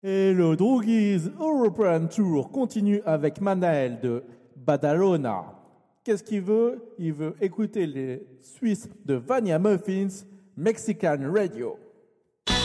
Et le Droogies European Tour continue avec Manael de Badalona. Qu'est-ce qu'il veut? Il veut écouter les Suisses de Vania Muffins, Mexican Radio.